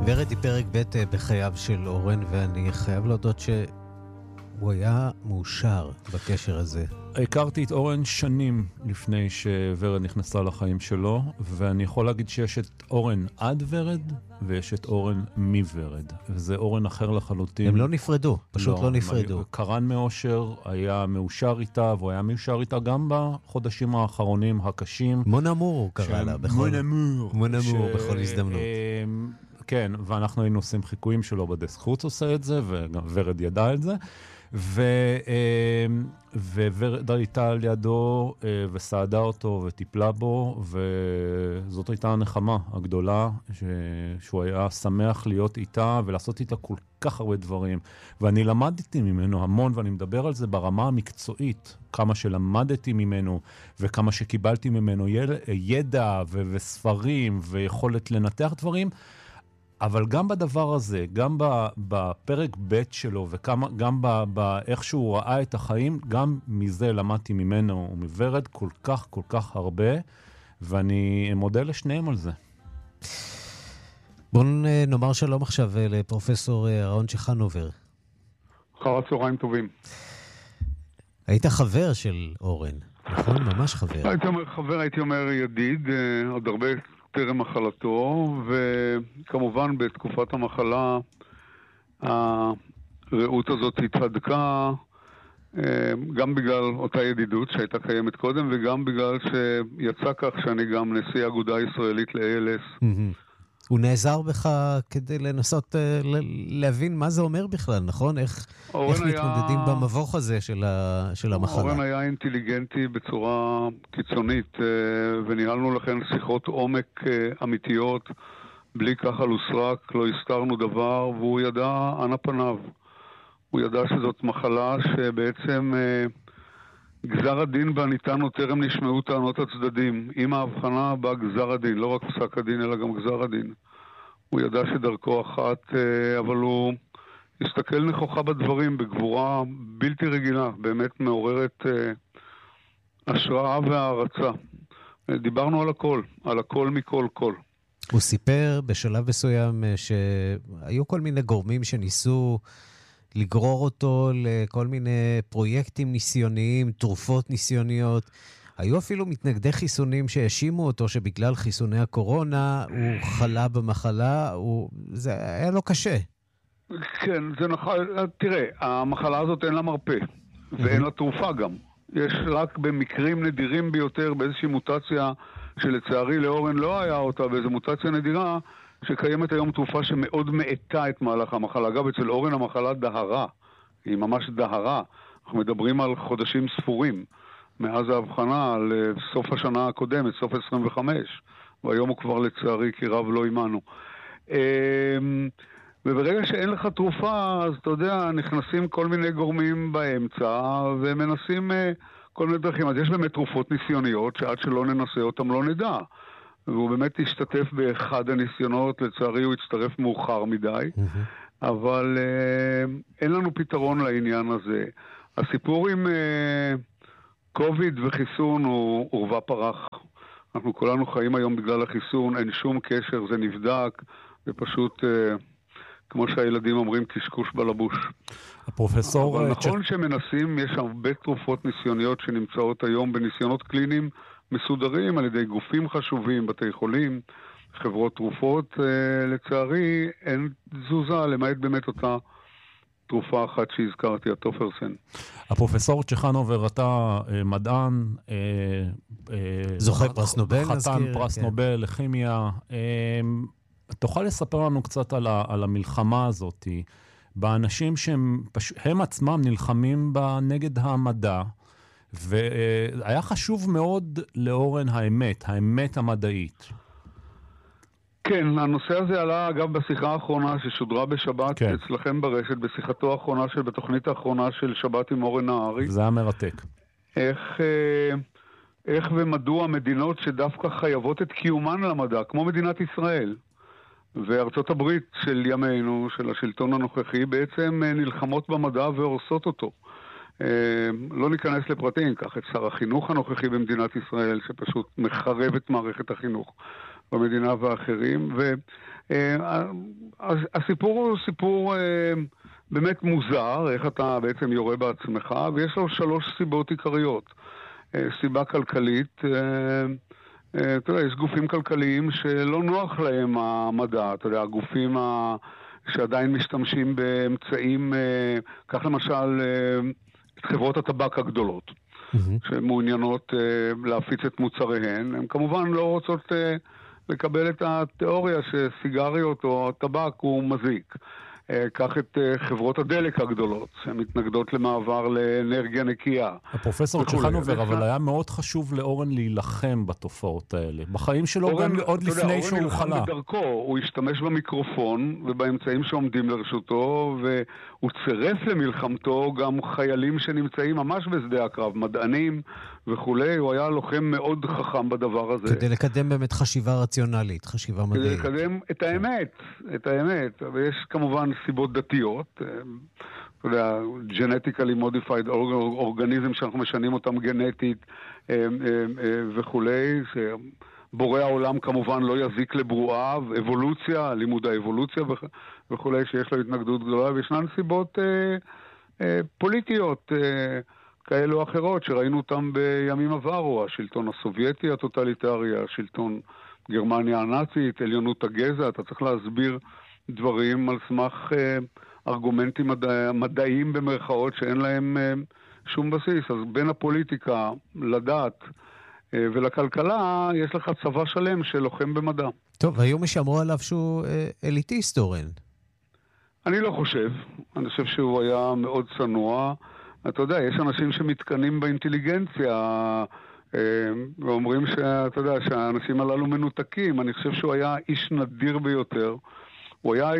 ורד היא פרק ב' בחייו של אורן, ואני חייב להודות שהוא היה מאושר בקשר הזה. הכרתי את אורן שנים לפני שורד נכנסה לחיים שלו, ואני יכול להגיד שיש את אורן עד ורד, ויש את אורן מורד. וזה אורן אחר לחלוטין. הם לא נפרדו, פשוט לא נפרדו. קרן מאושר היה מאושר איתה, והוא היה מאושר איתה גם בחודשים האחרונים הקשים. מונאמור הוא קרא לה. מונאמור בכל הזדמנות. כן, ואנחנו היינו עושים חיקויים שלו בדסק חוץ עושה את זה, וגם ורד ידע את זה. וורד הייתה על ידו וסעדה אותו וטיפלה בו, וזאת הייתה הנחמה הגדולה שהוא היה שמח להיות איתה ולעשות איתה כל כך הרבה דברים. ואני למדתי ממנו המון, ואני מדבר על זה ברמה המקצועית, כמה שלמדתי ממנו וכמה שקיבלתי ממנו ידע וספרים ויכולת לנתח דברים. אבל גם בדבר הזה, גם בפרק ב' שלו, וגם באיך שהוא ראה את החיים, גם מזה למדתי ממנו ומוורד כל כך הרבה, ואני מודה לשניהם על זה. בואו נאמר שלום עכשיו לפרופסור אהרון צ'חנובר. אחר הצהריים טובים. היית חבר של אורן, נכון? ממש חבר. הייתי אומר ידיד, עוד הרבה טרם מחלתו, וכמובן בתקופת המחלה הרעות הזאת התהדקה, גם בגלל אותה ידידות שהייתה קיימת קודם, וגם בגלל שיצא כך שאני גם נשיא האגודה הישראלית ל-ALS. הוא נעזר בך כדי לנסות להבין מה זה אומר בכלל, נכון? איך מתמודדים במבוך הזה של המחלה? אורן היה אינטליגנטי בצורה קיצונית, וניהלנו לכן שיחות עומק אמיתיות, בלי ככה לוסרק, לא הסתרנו דבר, והוא ידע אנה פניו. הוא ידע שזאת מחלה שבעצם גזר הדין בה ניתן עוד טרם נשמעו טענות הצדדים. עם ההבחנה בא גזר הדין, לא רק פסק הדין אלא גם גזר הדין. הוא ידע שדרכו אחת, אבל הוא הסתכל נכוחה בדברים בגבורה בלתי רגילה, באמת מעוררת השראה והערצה. דיברנו על הכל מכל כל. הוא סיפר בשלב מסוים שהיו כל מיני גורמים שניסו לגרור אותו לכל מיני פרויקטים ניסיוניים, תרופות ניסיוניות. היו אפילו מתנגדי חיסונים שהאשימו אותו שבגלל חיסוני הקורונה הוא חלה במחלה, זה היה לו קשה. כן, זה נכון. תראה, המחלה הזאת אין לה מרפא, ואין לה תרופה גם. יש רק במקרים נדירים ביותר, באיזושהי מוטציה שלצערי לאורן לא היה אותה, באיזו מוטציה נדירה, שקיימת היום תרופה שמאוד מאטה את מהלך המחלה. אגב, אצל אורן המחלה דהרה, היא ממש דהרה. אנחנו מדברים על חודשים ספורים, מאז ההבחנה על סוף השנה הקודמת, סוף 25, והיום הוא כבר לצערי כי רב לא אימנו. וברגע שאין לך תרופה, אז אתה יודע, נכנסים כל מיני גורמים באמצע, ומנסים כל מיני דרכים. אז יש באמת תרופות ניסיוניות, שעד שלא ננסה אותם לא נדע. והוא באמת השתתף באחד הניסיונות, לצערי הוא הצטרף מאוחר מדי, אבל אין לנו פתרון לעניין הזה. הסיפור עם קוביד וחיסון הוא עורבא פרח. אנחנו כולנו חיים היום בגלל החיסון, אין שום קשר, זה נבדק, ופשוט, כמו שהילדים אומרים, קשקוש בלבוש. הפרופסור... אבל נכון שמנסים, יש הרבה תרופות ניסיוניות שנמצאות היום בניסיונות קליניים, מסודרים על ידי גופים חשובים, בתי חולים, חברות תרופות. לצערי אין תזוזה, למעט באמת אותה תרופה אחת שהזכרתי, הטופרסן. הפרופסור צ'חנובר, אתה מדען, זוכה פרס נובל, חתן פרס נובל לכימיה. תוכל לספר לנו קצת על המלחמה הזאת, באנשים שהם עצמם נלחמים נגד המדע, והיה חשוב מאוד לאורן האמת המדעית. כן, הנושא הזה עלה אגב בשיחה האחרונה ששודרה בשבת אצלכם ברשת, בשיחתו האחרונה בתוכנית האחרונה של שבת עם אורן נהרי. זה היה מרתק. איך ומדוע מדינות שדווקא חייבות את קיומן למדע, כמו מדינת ישראל וארצות הברית של ימינו, של השלטון הנוכחי, בעצם נלחמות במדע והורסות אותו. לא ניכנס לפרטים, כך את שר החינוך הנוכחי במדינת ישראל, שפשוט מחרב את מערכת החינוך במדינה ואחרים, הסיפור הוא סיפור באמת מוזר, איך אתה בעצם יורה בעצמך, ויש לו 3 סיבות עיקריות. סיבה כלכלית, אתה יודע, יש גופים כלכליים שלא נוח להם המדע, אתה יודע, הגופים שעדיין משתמשים באמצעים, כך למשל את חברות הטבק הגדולות, שמעוניינות להפיץ את מוצריהן, הן כמובן לא רוצות לקבל את התיאוריה שסיגריות או טבק הוא מזיק. קח את חברות הדלק הגדולות, שמתנגדות למעבר לאנרגיה נקייה. הפרופסור צ'חנובר, אבל היה מאוד חשוב לאורן להילחם בתופעות האלה. בחיים שלו גם עוד לפני שהוא חלה. אורן בדרכו, הוא השתמש במיקרופון ובאמצעים שעומדים לרשותו, והוא צירף למלחמתו גם חיילים שנמצאים ממש בשדה הקרב, מדענים וכולי. הוא היה לוחם מאוד חכם בדבר הזה. כדי לקדם באמת חשיבה רציונלית, חשיבה מדעית. כדי לקדם את האמת, ויש כמובן סיבות דתיות, אתה יודע, genetically modified organism שאנחנו משנים אותם גנטית וכולי, שבורא העולם כמובן לא יזיק לברואה, אבולוציה, לימוד האבולוציה וכולי, שיש לו התנגדות גדולה, וישנן סיבות פוליטיות כאלו או אחרות, שראינו אותם בימים עברו, השלטון הסובייטי הטוטליטרי, השלטון גרמניה הנאצית, עליונות הגזע, אתה צריך להסביר דברים על סמך ארגומנטים מדעיים במרכאות שאין להם שום בסיס. אז בין הפוליטיקה לדת ולכלכלה יש לך צבא שלם שלוחם במדע. טוב, היום שאמרו עליו שהוא אליטיסט, אורן. אני לא חושב. אני חושב שהוא היה מאוד צנוע. אתה יודע, יש אנשים שמתקנים באינטליגנציה ואומרים שאתה יודע, שהאנשים הללו מנותקים. אני חושב שהוא היה איש נדיר ביותר. הוא היה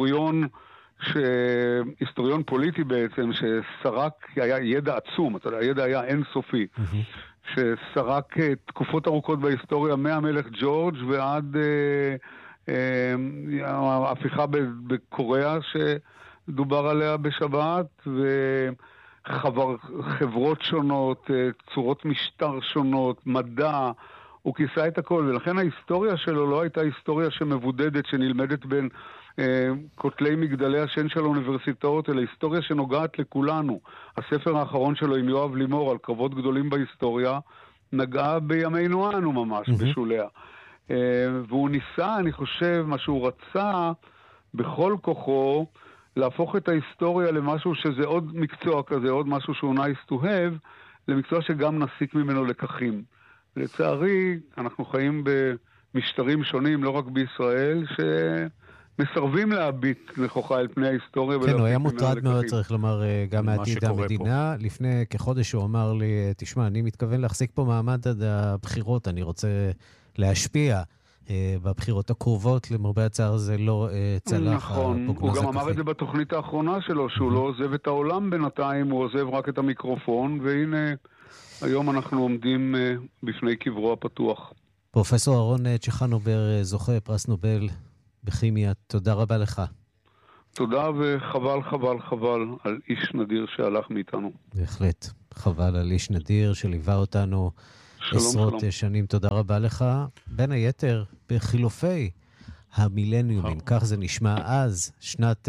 היסטוריון פוליטי בעצם, שסרק, היה ידע עצום, אתה יודע, הידע היה אינסופי, שסרק תקופות ארוכות בהיסטוריה, מהמלך ג'ורג' ועד ההפיכה בקוריאה שדובר עליה בשבת, וחברות שונות, צורות משטר שונות, מדע, הוא כיסה את הכל, ולכן ההיסטוריה שלו לא הייתה היסטוריה שמבודדת, שנלמדת בין כותלי מגדלי השן של האוניברסיטאות, אלא היסטוריה שנוגעת לכולנו. הספר האחרון שלו עם יואב לימור על קרבות גדולים בהיסטוריה, נגעה בימינו אנו ממש, בשוליה. והוא ניסה, אני חושב, מה שהוא רצה בכל כוחו, להפוך את ההיסטוריה למשהו שזה עוד מקצוע כזה, עוד משהו שהוא nice to have, למקצוע שגם נסיק ממנו לקחים. לצערי, אנחנו חיים במשטרים שונים, לא רק בישראל, שמסרבים להביט נכוחה אל פני ההיסטוריה. כן, הוא היה מוטרד מאוד, צריך לומר, גם מעתיד המדינה. פה. לפני כחודש הוא אמר לי, תשמע, אני מתכוון להחזיק פה מעמד עד הבחירות, אני רוצה להשפיע בבחירות הקרובות, למרבה הצער זה לא צלח. נכון, הוא גם אמר את זה בתוכנית האחרונה שלו, שהוא לא עוזב את העולם בינתיים, הוא עוזב רק את המיקרופון, והנה היום אנחנו עומדים בפני קברו הפתוח. פרופסור אהרון צ'חנובר, זוכה פרס נובל בכימיה, תודה רבה לך. תודה, וחבל, חבל, חבל על איש נדיר שהלך מאיתנו. בהחלט, חבל על איש נדיר שליווה אותנו עשרות שנים. תודה רבה לך. בין היתר, בחילופי המילניומים, כך זה נשמע אז, שנת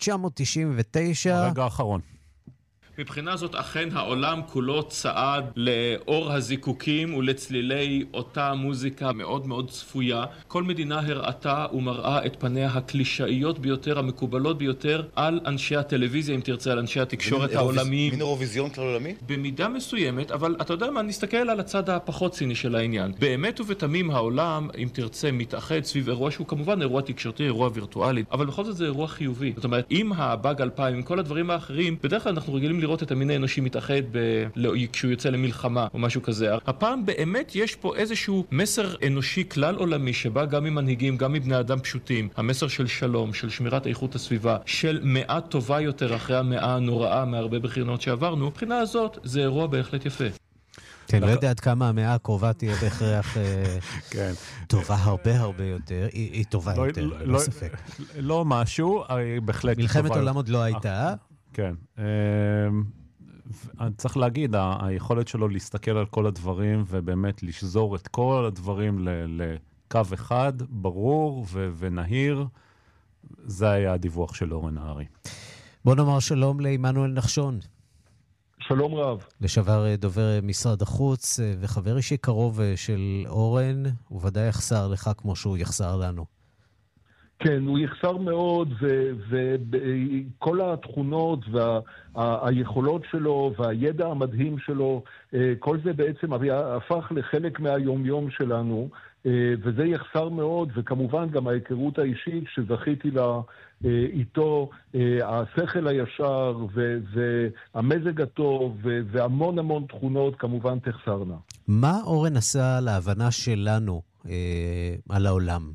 1999. הרגע האחרון. מבחינה זאת אכן העולם כולו צעד לאור הזיקוקים ולצלילי אותה מוזיקה מאוד מאוד צפויה. כל מדינה הראתה ומראה את פניה הקלישאיות ביותר, המקובלות ביותר, על אנשי הטלוויזיה, אם תרצה, על אנשי התקשורת העולמיים. מין אירוויזיון כלל עולמי? במידה מסוימת, אבל אתה יודע מה, נסתכל על הצד הפחות ציני של העניין. באמת ובתמים העולם, אם תרצה, מתאחד סביב אירוע שהוא כמובן אירוע תקשורתי, אירוע וירטואלי, אבל בכל זאת זה אירוע חיובי. זאת אומרת, עם הבאג 2000, עם כל הדברים האחרים, בדרך כלל אנחנו רגילים לראות את המין האנושי מתאחד כשהוא יוצא למלחמה או משהו כזה. הפעם באמת יש פה איזשהו מסר אנושי כלל עולמי שבא גם ממנהיגים, גם מבני אדם פשוטים. המסר של שלום, של שמירת איכות הסביבה, של מאה טובה יותר אחרי המאה הנוראה מהרבה בחינות שעברנו. מבחינה הזאת זה אירוע בהחלט יפה. כן, לא יודע עד כמה המאה הקרובה תהיה בהכרח טובה הרבה יותר. היא טובה יותר, לא ספק. לא משהו, בהחלט. מלחמת עולם עוד לא הייתה. כן. צריך להגיד, היכולת שלו להסתכל על כל הדברים ובאמת לשזור את כל הדברים קו אחד, ברור ונהיר. זה היה הדיווח של אורן נהרי. בוא נאמר שלום לעמנואל נחשון. שלום רב. לשעבר דובר משרד החוץ וחבר אישי קרוב של אורן, הוא ודאי יחסר לך כמו שהוא יחסר לנו. כן, הוא יחסר מאוד, וכל התכונות והיכולות שלו והידע המדהים שלו, כל זה בעצם הפך לחלק מהיומיום שלנו, וזה יחסר מאוד, וכמובן גם ההיכרות האישית שזכיתי לה איתו, השכל הישר והמזג הטוב והמון המון תכונות כמובן תחסרנה. מה אורן עשה להבנה שלנו על העולם?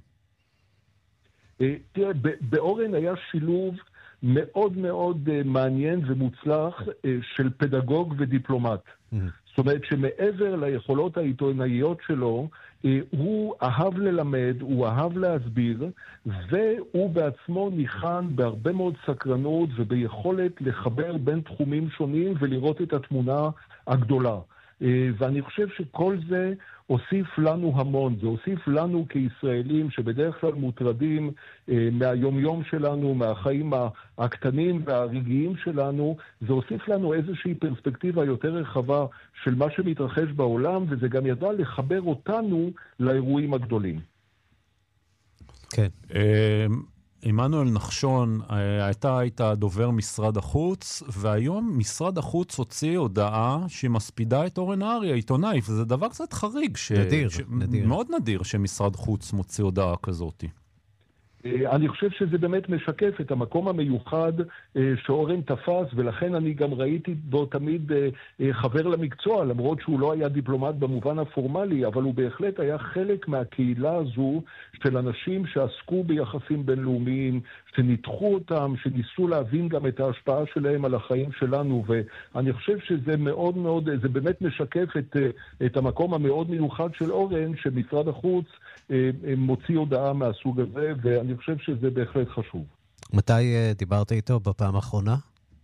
תראה, באורן היה שילוב מאוד מאוד מעניין ומוצלח של פדגוג ודיפלומט. זאת אומרת שמעבר ליכולות העיתונאיות שלו, הוא אהב ללמד, הוא אהב להסביר, והוא בעצמו ניחן בהרבה מאוד סקרנות וביכולת לחבר בין תחומים שונים ולראות את התמונה הגדולה. ואני חושב שכל זה הוסיף לנו המון, זה הוסיף לנו כישראלים שבדרך כלל מוטרדים מהיומיום שלנו, מהחיים הקטנים והרגעיים שלנו, זה הוסיף לנו איזושהי פרספקטיבה יותר רחבה של מה שמתרחש בעולם, וזה גם ידע לחבר אותנו לאירועים הגדולים. כן. עמנואל נחשון, היית דובר משרד החוץ, והיום משרד החוץ הוציא הודעה שמספידה את אורן נהרי, העיתונאי, וזה דבר קצת חריג. נדיר. מאוד נדיר שמשרד חוץ מוציא הודעה כזאת. אני חושב שזה באמת משקף את המקום המיוחד שאורן תפס, ולכן אני גם ראיתי בו תמיד חבר למקצוע, למרות שהוא לא היה דיפלומט במובן הפורמלי, אבל הוא בהחלט היה חלק מהקהילה הזו של אנשים שעסקו ביחסים בינלאומיים, שניתחו אותם, שניסו להבין גם את ההשפעה שלהם על החיים שלנו, ואני חושב שזה מאוד מאוד, זה באמת משקף את המקום המאוד מיוחד של אורן, שמשרד החוץ מוציא הודעה מהסוג הזה, ואני חושב שזה בהחלט חשוב. מתי דיברת איתו בפעם האחרונה?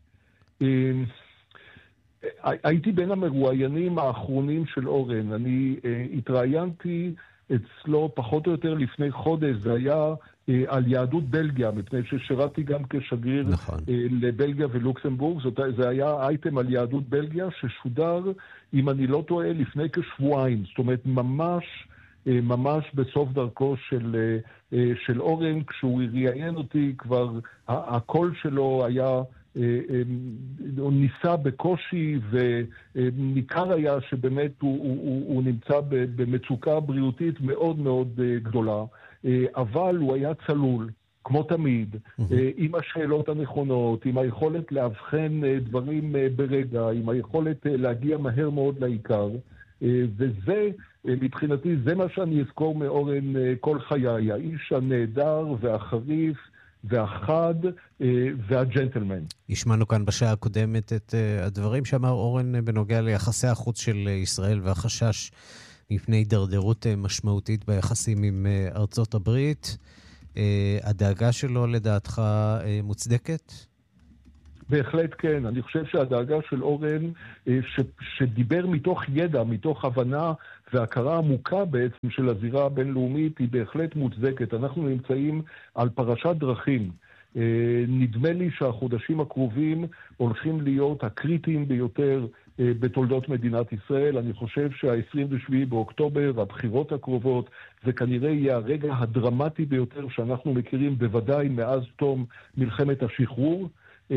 הייתי בין המרואיינים האחרונים של אורן. אני התראיינתי אצלו פחות או יותר לפני חודש, זה היה על יהדות בלגיה, מפני ששירתי גם כשגריר לבלגיה ולוקסמבורג. זה היה אייטם על יהדות בלגיה ששודר, אם אני לא טועה, לפני כשבועיים. זאת אומרת, ממש בסוף דרכו של אורן, כשהוא ראיין אותי, כבר הקול שלו היה, הוא ניסה בקושי, וניכר היה שבאמת הוא נמצא במצוקה בריאותית מאוד מאוד גדולה, אבל הוא היה צלול, כמו תמיד, עם השאלות הנכונות, עם היכולת להבחן דברים ברגע, עם היכולת להגיע מהר מאוד לעיקר, וזה, מבחינתי, זה מה שאני אזכור מאורן כל חיי, האיש הנהדר והחריף והחד והג'נטלמן. השמענו כאן בשעה הקודמת את הדברים שאמר אורן בנוגע ליחסי החוץ של ישראל והחשש מפני הידרדרות משמעותית ביחסים עם ארצות הברית. הדאגה שלו לדעתך מוצדקת? בהחלט כן. אני חושב שהדאגה של אורן, שדיבר מתוך ידע, מתוך הבנה והכרה עמוקה בעצם של הזירה הבינלאומית, היא בהחלט מוצדקת. אנחנו נמצאים על פרשת דרכים. נדמה לי שהחודשים הקרובים הולכים להיות הקריטיים ביותר בתולדות מדינת ישראל. אני חושב שה-27 באוקטובר, הבחירות הקרובות, זה כנראה יהיה הרגע הדרמטי ביותר שאנחנו מכירים, בוודאי מאז תום מלחמת השחרור.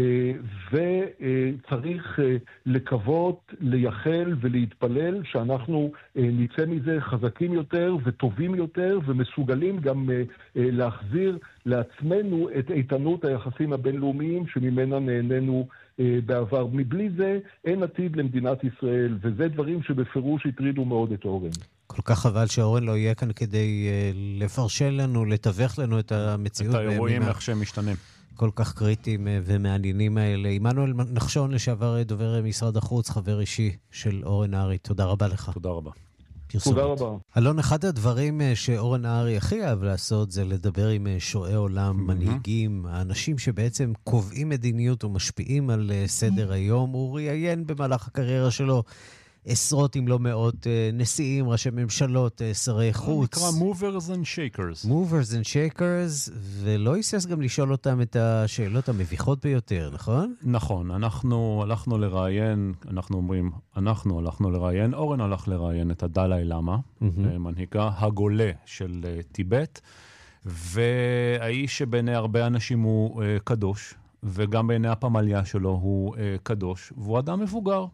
וצריך לקוות, לייחל ולהתפלל שאנחנו נצא מזה חזקים יותר וטובים יותר ומסוגלים גם להחזיר לעצמנו את איתנות היחסים הבינלאומיים שממנה נהנינו בעבר. מבלי זה אין עתיד למדינת ישראל, וזה דברים שבפירוש הטרידו מאוד את אורן. כל כך חבל שאורן לא יהיה כאן כדי לפרשן לנו, לתווך לנו את המציאות. את האירועים איך שהם משתנים. כל כך קריטיים ומעניינים האלה. עמנואל נחשון, לשעבר דובר משרד החוץ, חבר אישי של אורן נהרי. תודה רבה לך. תודה רבה. תודה רבה. אלון, אחד הדברים שאורן נהרי הכי אהב לעשות זה לדבר עם שועי עולם, מנהיגים, האנשים שבעצם קובעים מדיניות ומשפיעים על סדר היום. הוא ראיין במהלך הקריירה שלו עשרות אם לא מאות נשיאים, ראשי ממשלות, שרי חוץ. נקרא movers and shakers. movers and shakers, ולא היסס גם לשאול אותם את השאלות המביכות ביותר, נכון? נכון, אנחנו הלכנו לראיין, אנחנו הלכנו לראיין, אורן הלך לראיין את הדלאי למה, מנהיגה הגולה של טיבט, והאיש שבעיני הרבה אנשים הוא קדוש, וגם בעיני הפמליה שלו הוא קדוש, והוא אדם מבוגר.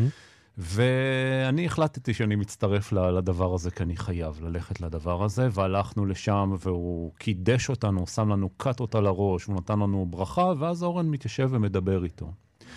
ואני החלטתי שאני מצטרף לדבר הזה, כי אני חייב ללכת לדבר הזה, והלכנו לשם, והוא קידש אותנו, הוא שם לנו קט אותה לראש, הוא נתן לנו ברכה, ואז אורן מתיישב ומדבר איתו.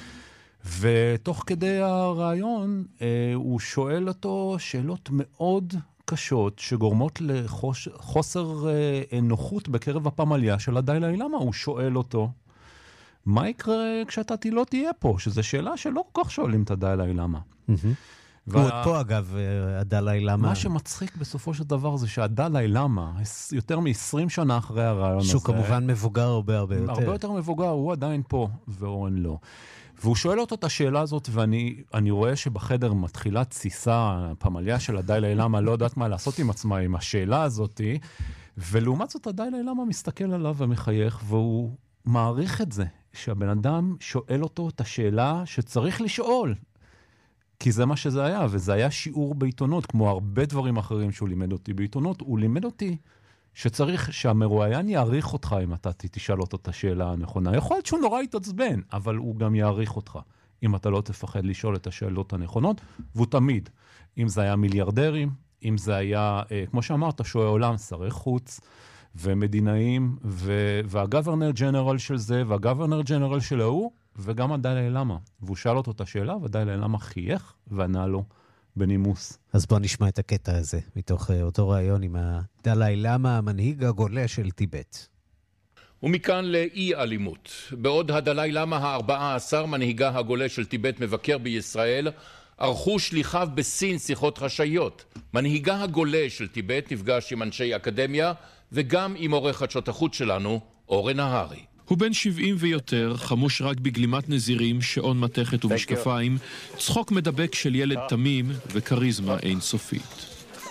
ותוך כדי הרעיון, הוא שואל אותו שאלות מאוד קשות, שגורמות לחוסר נוחות בקרב הפמליה של הדלאי למה. הוא שואל אותו, מה יקרה כשאתה לא תהיה פה? שזו שאלה שלא כל כך שואלים את הדלאי למה. הוא עוד פה אגב, הדלאי למה. מה שמצחיק בסופו של דבר זה שהדלאי למה, יותר מ-20 שנה אחרי הרעיון הזה. שהוא כמובן מבוגר הרבה יותר. הרבה יותר מבוגר, הוא עדיין פה, ואורן לא. והוא שואל אותו את השאלה הזאת, ואני רואה שבחדר מתחילה תסיסה, הפמליה של הדלאי למה לא יודעת מה לעשות עם עצמה, עם השאלה הזאת, ולעומת זאת הדלאי למה מסתכל עליו ומחייך, והוא מעריך את זה, שהבן אדם שואל אותו את השאלה שצריך לשאול. כי זה מה שזה היה, וזה היה שיעור בעיתונות, כמו הרבה דברים אחרים שהוא לימד אותי בעיתונות, הוא לימד אותי שצריך שהמרואיין יעריך אותך אם אתה תשאל אותו את השאלה הנכונה. יכול להיות שהוא נורא יתעצבן, אבל הוא גם יעריך אותך, אם אתה לא תפחד לשאול את השאלות הנכונות, והוא תמיד, אם זה היה מיליארדרים, אם זה היה, כמו שאמרת, שועי עולם, שרי חוץ, ומדינאים, והגוורנר ג'נרל של זה, והגוורנר ג'נרל של ההוא, וגם הדלאי למה. והוא שאל אותו את השאלה, והדלאי למה חייך, וענה לו בנימוס. אז בוא נשמע את הקטע הזה, מתוך אותו רעיון עם הדלאי למה, המנהיג הגולה של טיבט. ומכאן לאי אלימות. בעוד הדלאי למה ה-14, מנהיגה הגולה של טיבט, מבקר בישראל, ערכו שליחיו בסין שיחות חשאיות. מנהיגה הגולה של טיבט נפגש עם אנשי אקדמיה, וגם עם עורך חדשות החוץ שלנו, אורן נהרי. הוא בן 70 ויותר, חמוש רק בגלימת נזירים, שעון מתכת ומשקפיים, צחוק מדבק של ילד תמים וקריזמה אינסופית.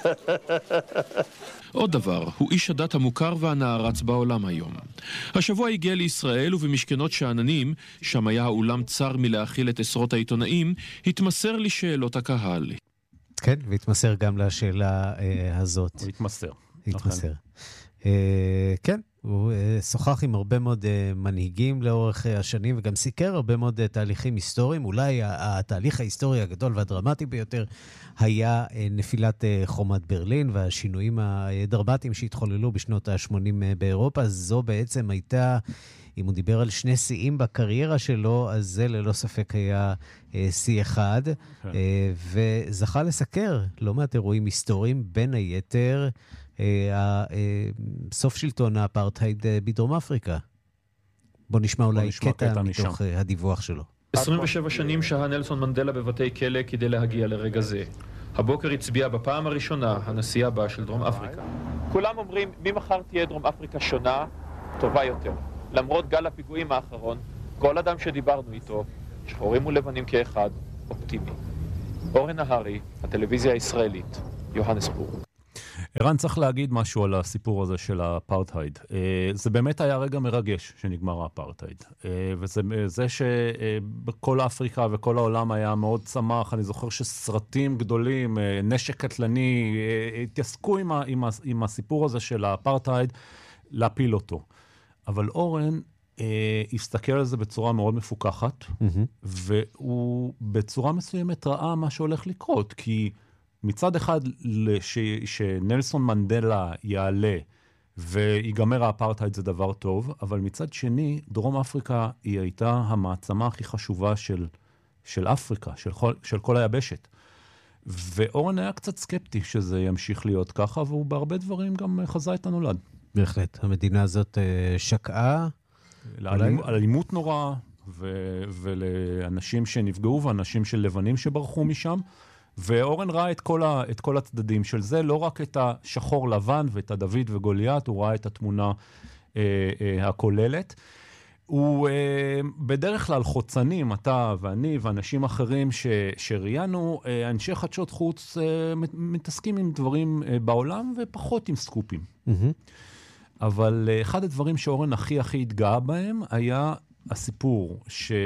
עוד דבר, הוא איש הדת המוכר והנערץ בעולם היום. השבוע הגיע לישראל ובמשכנות שעננים, שם היה האולם צר מלהכיל את עשרות העיתונאים, התמסר לשאלות הקהל. כן, והתמסר גם לשאלה הזאת. הוא התמסר. התמסר. כן, הוא שוחח עם הרבה מאוד מנהיגים לאורך השנים, וגם סיקר הרבה מאוד תהליכים היסטוריים. אולי התהליך ההיסטורי הגדול והדרמטי ביותר היה נפילת חומת ברלין, והשינויים הדרמטיים שהתחוללו בשנות ה-80 באירופה. זו בעצם הייתה, אם הוא דיבר על שני שיאים בקריירה שלו, אז זה ללא ספק היה שיא אחד, וזכה לסקר לא מעט אירועים היסטוריים, בין היתר סוף שלטון האפרטהייד בדרום אפריקה. בוא נשמע אולי קטע מתוך הדיווח שלו. 27 שנים שהה נלסון מנדלה בבתי כלא כדי להגיע לרגע זה. הבוקר הצביע בפעם הראשונה הנשיא הבא של דרום אפריקה. כולם אומרים, ממחר תהיה דרום אפריקה שונה, טובה יותר. למרות גל הפיגועים האחרון, כל אדם שדיברנו איתו, שחורים ולבנים כאחד, אופטימי. אורן נהרי, הטלוויזיה הישראלית, יוהנסבורג. ערן, צריך להגיד משהו על הסיפור הזה של האפרטהייד. זה באמת היה רגע מרגש שנגמר האפרטהייד. וזה שבכל אפריקה וכל העולם היה מאוד שמח. אני זוכר שסרטים גדולים, נשק קטלני, התעסקו עם הסיפור הזה של האפרטהייד, להפיל אותו. אבל אורן הסתכל על זה בצורה מאוד מפוקחת, והוא בצורה מסוימת ראה מה שהולך לקרות, כי מצד אחד שנלסון מנדלה יעלה ויגמר האפרטהייד זה דבר טוב, אבל מצד שני, דרום אפריקה היא הייתה המעצמה הכי חשובה של אפריקה, של כל היבשת. ואורן היה קצת סקפטי שזה ימשיך להיות ככה, והוא בהרבה דברים גם חזה את הנולד. בהחלט, המדינה הזאת שקעה. אלימות נורא, ולאנשים שנפגעו, ואנשים של לבנים שברחו משם, ואורן ראה את כל הצדדים של זה, לא רק את השחור לבן ואת הדוד וגוליית, הוא ראה את התמונה הכוללת. הוא בדרך כלל חוצנים, אתה ואני ואנשים אחרים שראיינו, אנשי חדשות חוץ מתעסקים עם דברים בעולם ופחות עם סקופים. אבל אחד הדברים שאורן הכי התגאה בהם היה הסיפור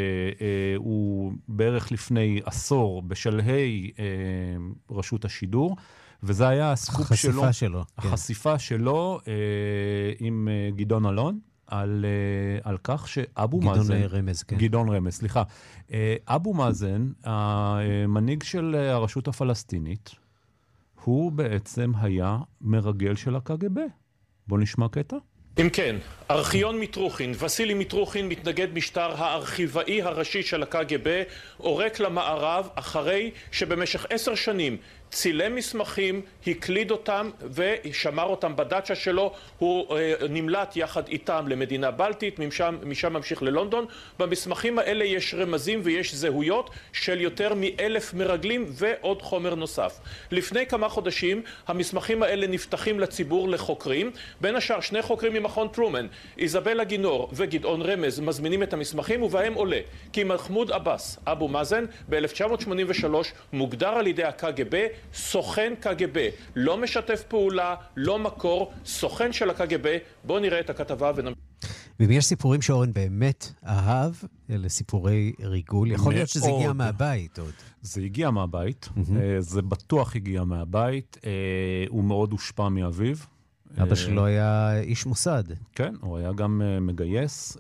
שהוא בערך לפני עשור בשלהי רשות השידור, וזה היה הסקופ שלו. החשיפה שלו עם גדעון אלון. על כך שאבו מאזן... גדעון רמז, סליחה. אבו מאזן, המנהיג של הרשות הפלסטינית, הוא בעצם היה מרגל של הקג"ב. בוא נשמע קטע. אם כן, ארכיון מיטרוכין, וסילי מיטרוכין, מתנגד משטר הארכיבאי הראשי של הקג"ב, עורק למערב אחרי שבמשך 10 שנים צילם מסמכים, הקליד אותם ושמר אותם בדאצ'ה שלו. הוא נמלט יחד איתם למדינה בלטית, משם ממשיך ללונדון. במסמכים האלה יש רמזים ויש זהויות של יותר מ1,000 מרגלים ועוד חומר נוסף. לפני כמה חודשים המסמכים האלה נפתחים לציבור לחוקרים, בין השאר 2 חוקרים ממכון טרומן, איזבלה גינור וגדעון רמז, מזמינים את המסמכים, ובהם עולה כי מחמוד עבאס, אבו מאזן, ב-1983 מוגדר על ידי הקג"ב סוכן קג"ב, לא משתף פעולה, לא מקור, סוכן של הקג"ב. בואו נראה את הכתבה ונמשיך. ואם יש סיפורים שאורן באמת אהב, אלה סיפורי ריגול, יכול להיות שזה הגיע מהבית עוד. זה הגיע מהבית, זה בטוח הגיע מהבית, הוא מאוד הושפע מאביו. אבא שלו היה איש מוסד. כן, הוא היה גם מגייס,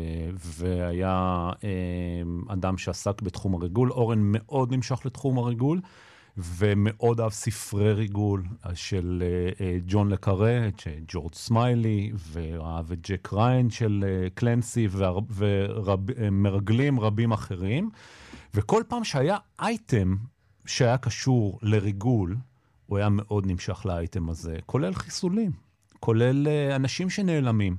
והיה אדם שעסק בתחום הריגול. אורן מאוד נמשך לתחום הריגול, ומאוד אהב ספרי ריגול של ג'ון לקארה, ג'ורג' סמיילי, ואהב את ג'ק ריין של קלנסי, ומרגלים רבים אחרים. וכל פעם שהיה אייטם שהיה קשור לריגול, הוא היה מאוד נמשך לאייטם הזה, כולל חיסולים, כולל אנשים שנעלמים.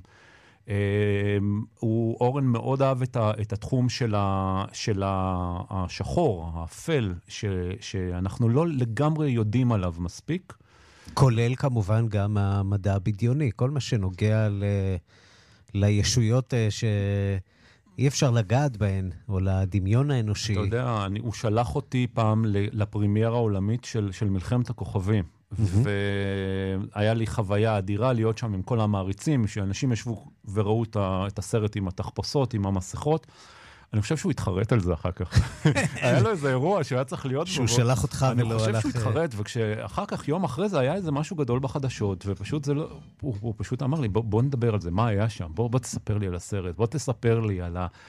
אורן מאוד אהב את התחום של השחור, האפל, שאנחנו לא לגמרי יודעים עליו מספיק. כולל כמובן גם המדע הבדיוני, כל מה שנוגע לישויות שאי אפשר לגעת בהן, או לדמיון האנושי. אתה יודע, הוא שלח אותי פעם לפרימיירה העולמית של מלחמת הכוכבים. והיה לי חוויה אדירה להיות שם עם כל המעריצים, שאנשים ישבו וראו את הסרט עם התחפושות, עם המסכות. אני חושב שהוא התחרט על זה אחר כך. היה לו איזה אירוע שהוא היה צריך להיות בו. שהוא שלח אותך ולא הלך. אני חושב שהוא התחרט, וכשאחר כך, יום אחרי זה, היה איזה משהו גדול בחדשות, ופשוט זה לא, הוא פשוט אמר לי, בוא נדבר על זה, מה היה שם? בוא תספר לי על הסרט, בוא תספר לי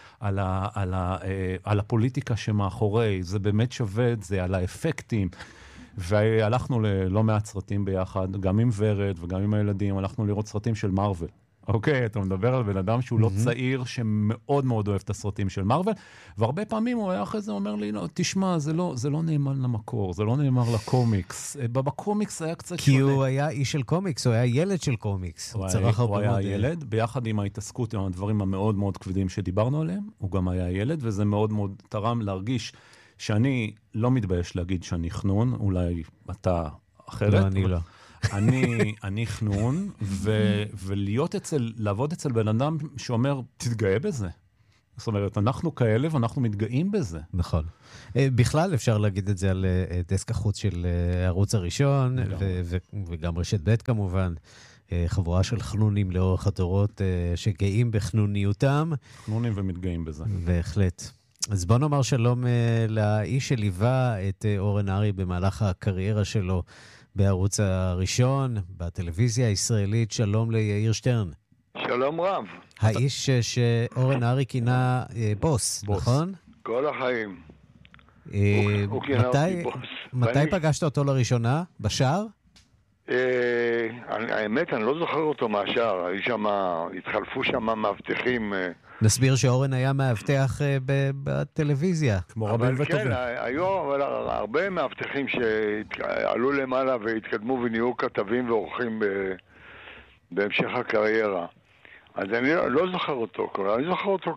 על הפוליטיקה שמאחורי, זה באמת שווה את זה, על האפקטים. והלכנו ללא מעט סרטים ביחד, גם עם ורד וגם עם הילדים, הלכנו לראות סרטים של מרוול. אוקיי, אתה מדבר על בן אדם שהוא לא צעיר, שמאוד מאוד אוהב את הסרטים של מרוול, והרבה פעמים הוא היה אחרי זה אומר לי, לא, תשמע, זה לא נאמר למקור, זה לא נאמר לקומיקס. בקומיקס היה קצת כי הוא היה איש של קומיקס, הוא היה ילד של קומיקס. הוא היה ילד, ביחד עם ההתעסקות, עם הדברים המאוד מאוד כבדים שדיברנו עליהם, הוא גם היה ילד, וזה מאוד מאוד תרם להרגיש שאני לא מתבייש להגיד שאני חנון, אולי אתה אחרת. לא, אני לא. אני חנון, לעבוד אצל בן אדם שאומר, תתגאה בזה. זאת אומרת, אנחנו כאלה ואנחנו מתגאים בזה. נכון. בכלל אפשר להגיד את זה על דסק החוץ של הערוץ הראשון, וגם רשת ב' כמובן. חבורה של חנונים לאורך הדורות שגאים בחנוניותם. חנונים ומתגאים בזה. בהחלט. אז בוא נאמר שלום לאיש שליווה את אורן ארי במהלך הקריירה שלו בערוץ הראשון, בטלוויזיה הישראלית. שלום ליאיר שטרן. שלום רב. האיש שאורן ארי כינה בוס, נכון? כל החיים. הוא כינה אותי בוס. מתי פגשת אותו לראשונה? בשער? האמת, אני לא זוכר אותו מהשער. התחלפו שם מאבטחים. נסביר שאורן היה מאבטח בטלוויזיה. כמו רבים וטובים. כן, היו הרבה מאבטחים שעלו למעלה והתקדמו ונהיו כתבים ועורכים בהמשך הקריירה. אז אני לא זוכר אותו. אני זוכר אותו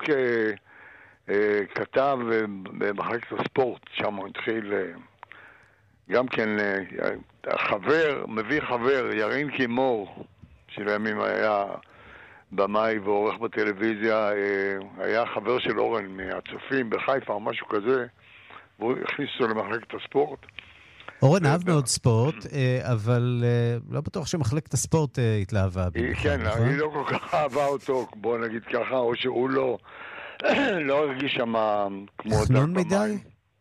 ככתב במחלקת הספורט, שם הוא התחיל גם כן מביא חבר, ירין קימור, שלימים היה במאי ועורך בטלוויזיה, היה חבר של אורן מהצופים בחיפה או משהו כזה, והוא הכניס אותו למחלקת הספורט. אורן אהב מאוד ספורט, אבל לא בטוח שמחלקת הספורט התלהבה. כן, אני לא כל כך אהבה אותו, בוא נגיד ככה, או שהוא לא הרגיש שם כמו חנון מדי?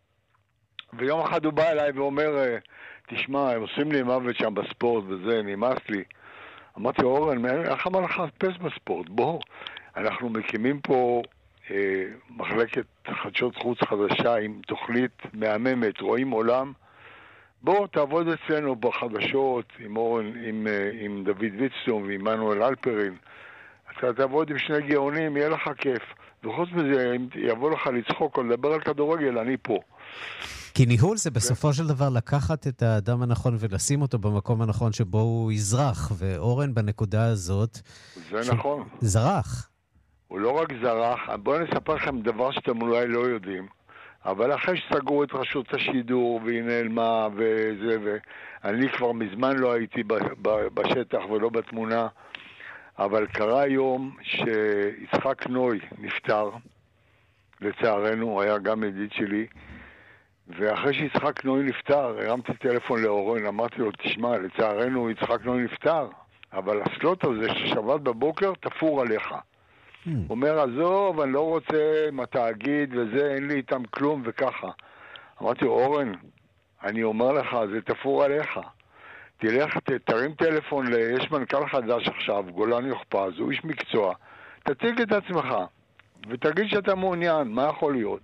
ויום אחד הוא בא אליי ואומר, תשמע, הם עושים לי מוות שם בספורט וזה, נמאס לי. אמרתי, אורן, איך אמר לך לחפש בספורט? בוא, אנחנו מקימים פה מחלקת חדשות חוץ חדשה עם תוכנית מהממת, רואים עולם. בוא, תעבוד אצלנו בחדשות עם אורן, עם דוד ויצטום ועם מנואל אלפרין. אתה תעבוד עם שני גאונים, יהיה לך כיף. וחוץ מזה, אם יבוא לך לצחוק או לדבר על כדורגל, אני פה. כי ניהול זה בסופו של דבר לקחת את האדם הנכון ולשים אותו במקום הנכון שבו הוא יזרח, ואורן בנקודה הזאת... זה נכון. זרח. הוא לא רק זרח, בואו נספר לכם דבר שאתם אולי לא יודעים, אבל אחרי שסגרו את רשות השידור והיא נעלמה וזה, ואני כבר מזמן לא הייתי בשטח ולא בתמונה, אבל קרה יום שיצחק נוי נפטר, לצערנו, הוא היה גם ידיד שלי, ואחרי שיצחק נוי נפטר, הרמתי טלפון לאורן, אמרתי לו, תשמע, לצערנו יצחק נוי נפטר, אבל הסלוט הזה ששבת בבוקר תפור עליך. הוא אומר, עזוב, אני לא רוצה עם התאגיד וזה, אין לי איתם כלום וככה. אמרתי, אורן, אני אומר לך, זה תפור עליך. תלך, תרים טלפון, יש מנכ"ל חדש עכשיו, גולן יוחפז, הוא איש מקצוע. תציג את עצמך, ותגיד שאתה מעוניין, מה יכול להיות?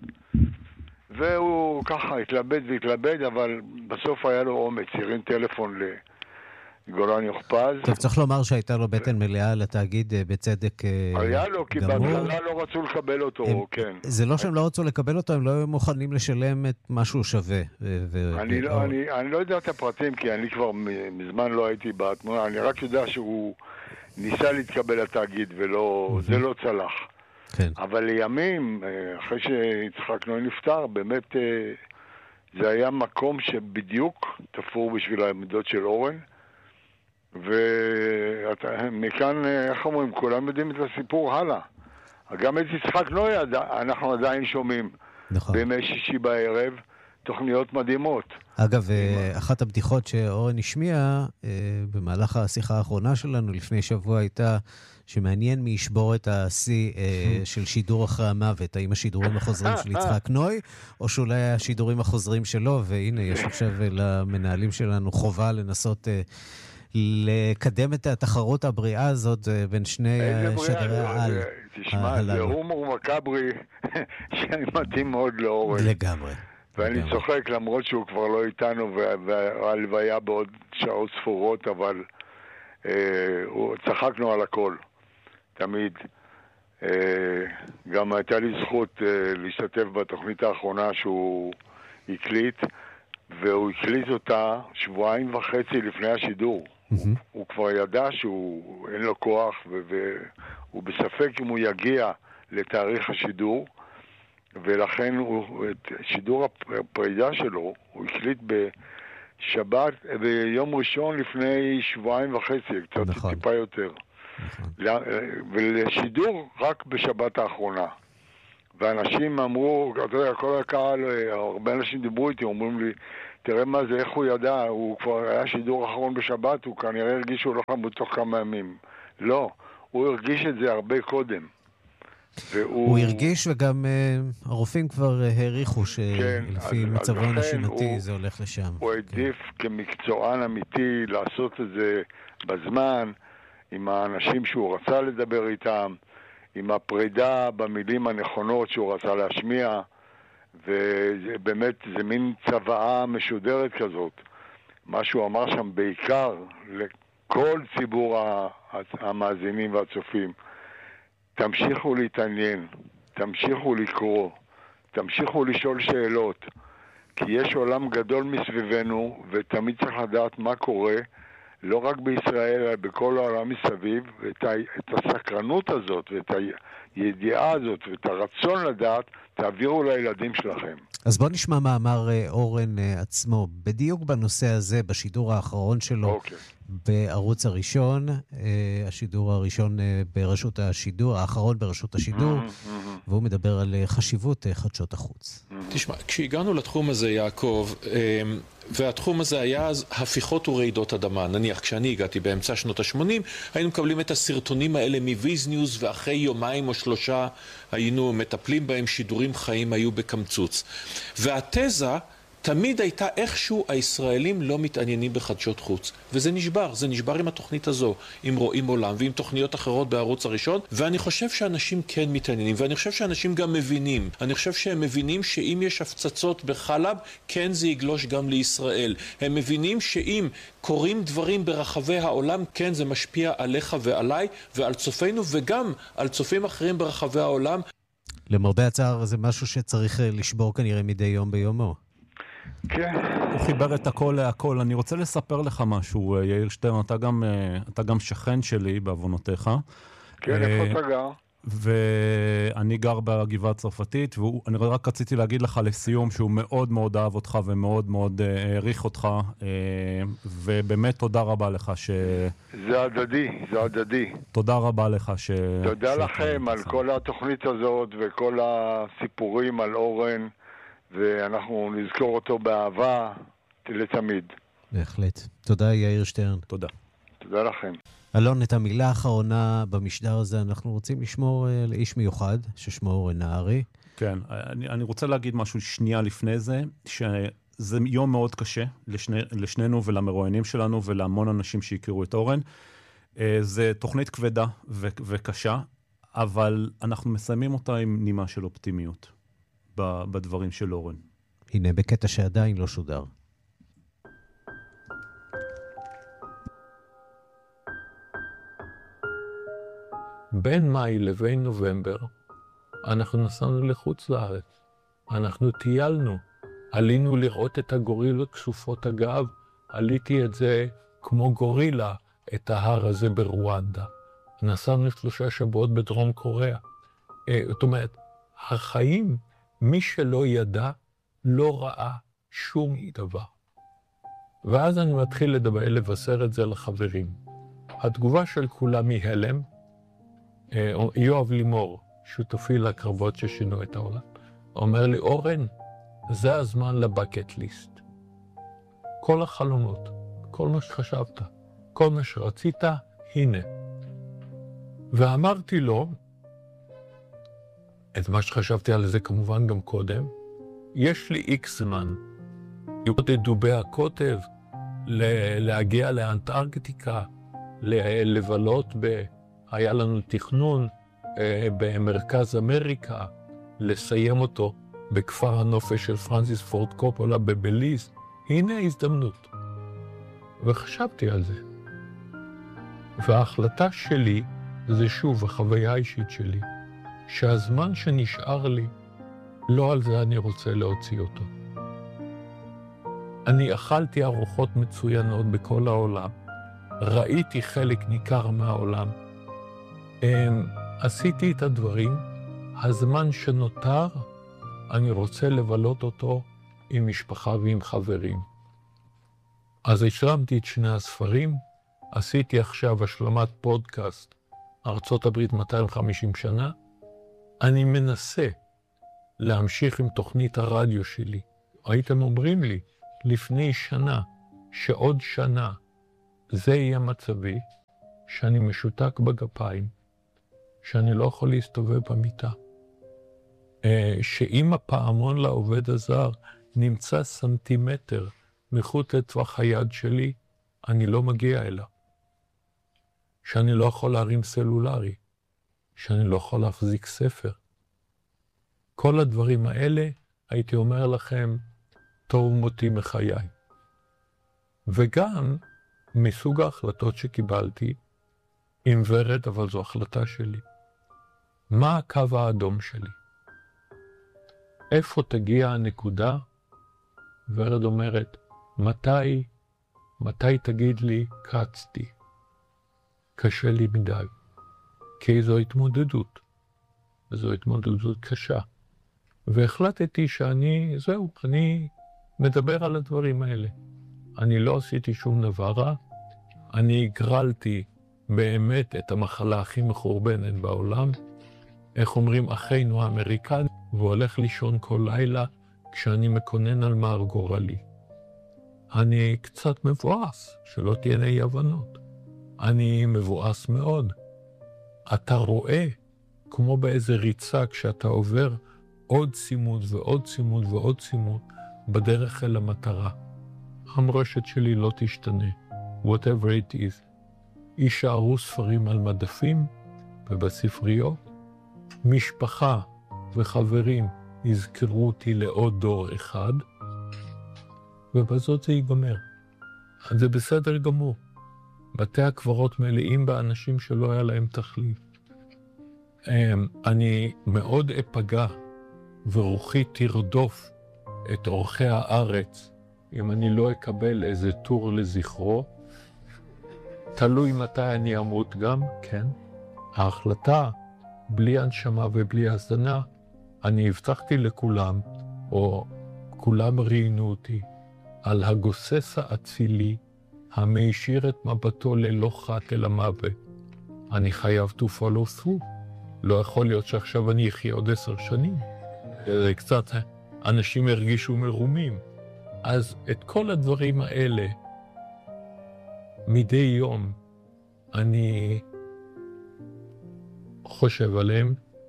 והוא ככה התלבט, אבל בסוף היה לו אומץ, הרים טלפון לגולן יוחפז. טוב, צריך לומר שהייתה לו בטן מלאה על התאגיד בצדק גמור. היה לו, כי בהתחלה לא רצו לקבל אותו, כן. זה לא שהם לא רצו לקבל אותו, הם לא היו מוכנים לשלם את מה שהוא שווה. אני לא יודע את הפרטים, כי אני כבר מזמן לא הייתי בתמונה, אני רק יודע שהוא ניסה להתקבל לתאגיד, וזה לא צלח. כן. אבל לימים, אחרי שיצחק נוי נפטר, באמת זה היה מקום שבדיוק תפור בשביל העמדות של אורן, ומכאן, איך אומרים, כולם יודעים את הסיפור הלאה. גם את יצחק נוי אנחנו עדיין שומעים. נכון. בימי שישי בערב, תוכניות מדהימות. אגב, אחת הבדיחות שאורן השמיע במהלך השיחה האחרונה שלנו לפני שבוע הייתה שמעניין מי ישבור את השיא של שידור אחרי המוות, האם השידורים החוזרים של יצחק נוי, או שאולי השידורים החוזרים שלו, והנה יש עכשיו למנהלים שלנו חובה לנסות לקדם את התחרות הבריאה הזאת בין שני שדרי העל. תשמע, זה הומור מקברי שמתאים מאוד לאורן. לגמרי. ואני צוחק למרות שהוא כבר לא איתנו והלוויה בעוד שעות ספורות, אבל צחקנו על הכל, תמיד. גם הייתה לי זכות להשתתף בתוכנית האחרונה שהוא הקליט, והוא הקליט אותה 2.5 שבועות לפני השידור. הוא כבר ידע שאין לו כוח והוא בספק אם הוא יגיע לתאריך השידור, ולכן את שידור הפרידה שלו הוא הקליט בשבת, ביום ראשון לפני 2.5 שבועות, קצת נכון. טיפה יותר. נכון. ולשידור רק בשבת האחרונה. ואנשים אמרו, אתה יודע, כל הקהל, הרבה אנשים דיברו איתי, אומרים לי, תראה מה זה, איך הוא ידע, הוא כבר היה שידור אחרון בשבת, הוא כנראה הרגיש שהוא לא חמוד תוך כמה ימים. לא, הוא הרגיש את זה הרבה קודם. הוא הרגיש, וגם הרופאים כבר העריכו שלפי מצבו הנשימתי זה הולך לשם. הוא העדיף כמקצוען אמיתי לעשות את זה בזמן, עם האנשים שהוא רצה לדבר איתם, עם הפרידה במילים הנכונות שהוא רצה להשמיע, ובאמת זה מין צוואה משודרת כזאת. מה שהוא אמר שם בעיקר לכל ציבור המאזינים והצופים, תמשיכו להתעניין, תמשיכו לקרוא, תמשיכו לשאול שאלות, כי יש עולם גדול מסביבנו ותמיד צריך לדעת מה קורה, לא רק בישראל, אלא בכל העולם מסביב, את הסקרנות הזאת, ואת הידיעה הזאת, ואת הרצון לדעת, תעבירו לילדים שלכם. אז בוא נשמע מה אמר אורן עצמו, בדיוק בנושא הזה, בשידור האחרון שלו, בערוץ הראשון, השידור הראשון ברשות השידור, האחרון ברשות השידור, והוא מדבר על חשיבות חדשות החוץ. תשמע, כשהגענו לתחום הזה, יעקב, והתחום הזה היה אז הפיכות ורעידות אדמה. נניח, כשאני הגעתי באמצע שנות ה-80, היינו מקבלים את הסרטונים האלה מוויז ניוז, ואחרי יומיים או 3 היינו מטפלים בהם, שידורים חיים היו בקמצוץ. והתזה תמיד הייתה איכשהו הישראלים לא מתעניינים בחדשות חוץ. וזה נשבר, זה נשבר עם התוכנית הזו, עם רואים עולם ועם תוכניות אחרות בערוץ הראשון, ואני חושב שאנשים כן מתעניינים, ואני חושב שאנשים גם מבינים. אני חושב שהם מבינים שאם יש הפצצות בחלב, כן זה יגלוש גם לישראל. הם מבינים שאם קורים דברים ברחבי העולם, כן זה משפיע עליך ועליי ועל צופינו, וגם על צופים אחרים ברחבי העולם. למרבה הצער זה משהו שצריך לשבור כנראה מדי יום ביומו. כן. הוא חיבר את הכל להכל. אני רוצה לספר לך משהו, יאיר שטרן, אתה גם שכן שלי בעוונותיך. כן, איפה אתה גר? ואני גר בגבעה הצרפתית, ואני רק רציתי להגיד לך לסיום שהוא מאוד מאוד אהב אותך ומאוד מאוד העריך אותך, ובאמת תודה רבה לך זה הדדי, זה הדדי. תודה רבה לך תודה לכם על כל התוכנית הזאת וכל הסיפורים על אורן, ואנחנו נזכור אותו באהבה לתמיד. בהחלט. תודה יאיר שטרן. תודה. תודה לכם. אלון, את המילה האחרונה במשדר הזה אנחנו רוצים לשמור לאיש מיוחד, ששמו אורן נהרי. כן, אני רוצה להגיד משהו שנייה לפני זה, שזה יום מאוד קשה לשנינו ולמרואיינים שלנו ולהמון אנשים שהכירו את אורן. זה תוכנית כבדה וקשה, אבל אנחנו מסיימים אותה עם נימה של אופטימיות בדברים של אורן. הנה, בקטע שעדיין לא שודר. בין מאי לבין נובמבר, אנחנו נסענו לחוץ לארץ. אנחנו טיילנו. עלינו לראות את הגורילות כסופות הגב. עליתי את זה כמו גורילה, את ההר הזה ברואנדה. נסענו 3 שבועות בדרום קוריאה. זאת אומרת, החיים, מי שלא ידע, לא ראה שום דבר. ואז אני מתחיל לבשר את זה לחברים. התגובה של כולם היא הלם. יואב לימור, שותפי לקרבות ששינו את העולם, אומר לי, אורן, זה הזמן לבקט ליסט. כל החלומות, כל מה שחשבת, כל מה שרצית, הנה. ואמרתי לו, את מה שחשבתי על זה כמובן גם קודם, יש לי איקס זמן, לראות את דובי הקוטב, להגיע לאנטארקטיקה, לבלות היה לנו תכנון במרכז אמריקה, לסיים אותו בכפר הנופש של פרנסיס פורד קופולה בבליז. הנה ההזדמנות. וחשבתי על זה. וההחלטה שלי, זה שוב החוויה האישית שלי, שהזמן שנשאר לי, לא על זה אני רוצה להוציא אותו. אני אכלתי ארוחות מצוינות בכל העולם, ראיתי חלק ניכר מהעולם, עשיתי את הדברים, הזמן שנותר, אני רוצה לבלות אותו עם משפחה ועם חברים. אז השלמתי את 2 הספרים, עשיתי עכשיו השלמת פודקאסט, ארצות הברית 250 שנה, אני מנסה להמשיך עם תוכנית הרדיו שלי. הייתם אומרים לי לפני שנה, שעוד שנה זה יהיה מצבי, שאני משותק בגפיים, שאני לא יכול להסתובב במיטה. שאם הפעמון לעובד הזר נמצא סנטימטר מחוץ לטווח היד שלי, אני לא מגיע אליו. שאני לא יכול להרים סלולרי, שאני לא יכול להחזיק ספר. כל הדברים האלה, הייתי אומר לכם, טוב מותי מחיי. וגם מסוג ההחלטות שקיבלתי, עם ורד, אבל זו החלטה שלי. מה הקו האדום שלי? איפה תגיע הנקודה? ורד אומרת, מתי מתי תגיד לי, קצתי? קשה לי מדי. כי זו התמודדות. וזו התמודדות קשה. והחלטתי שאני מדבר על הדברים האלה. אני לא עשיתי שום דבר רע. אני הגרלתי באמת את המחלה הכי מחורבנת בעולם. איך אומרים אחינו האמריקאים, והוא הולך לישון כל לילה כשאני מקונן על מר גורלי. אני קצת מבואס, שלא תהיינה אי הבנות. אני מבואס מאוד. אתה רואה, כמו באיזה ריצה, כשאתה עובר עוד צימוד ועוד צימוד ועוד צימוד, בדרך אל המטרה. המורשת שלי לא תשתנה, whatever it is. יישארו ספרים על מדפים ובספריות. משפחה וחברים יזכרו אותי לעוד דור אחד, ובזאת זה ייגמר. אז זה בסדר גמור. בתי הקברות מלאים באנשים שלא היה להם תחליף. אני מאוד אפגע ורוחי תרדוף את אורחי הארץ אם אני לא אקבל איזה טור לזכרו. תלוי מתי אני אמות גם, כן. ההחלטה, בלי הנשמה ובלי הזנה, אני הבטחתי לכולם, או כולם ראיינו אותי, על הגוסס האצילי, המאשיר את מבטו ללא חת אל המוות. אני חייב to follow through. לא יכול להיות שעכשיו אני אחיה עוד 10 שנים. זה קצת, אנשים הרגישו מרומים. אז את כל הדברים האלה, מדי יום, אני חושב עליהם,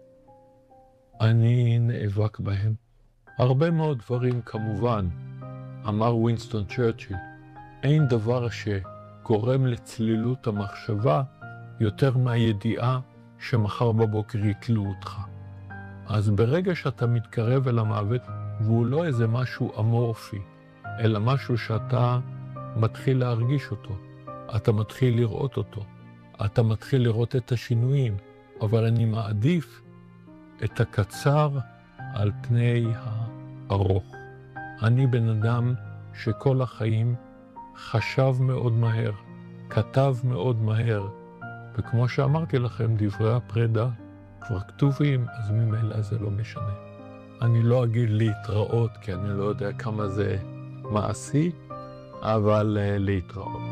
אני נאבק בהם. הרבה מאוד דברים כמובן, אמר וינסטון צ'רצ'יל, אין דבר שגורם לצלילות המחשבה יותר מהידיעה שמחר בבוקר יקלו אותך. אז ברגע שאתה מתקרב אל המוות, והוא לא איזה משהו אמורפי, אלא משהו שאתה מתחיל להרגיש אותו, אתה מתחיל לראות אותו, אתה מתחיל לראות את השינויים, אבל אני מעדיף את הקצר על פני הארוך. אני בן אדם שכל החיים חשב מאוד מהר, כתב מאוד מהר, וכמו שאמרתי לכם, דברי הפרידה כבר כתובים, אז ממילא זה לא משנה. אני לא אגיד להתראות, כי אני לא יודע כמה זה מעשי, אבל להתראות.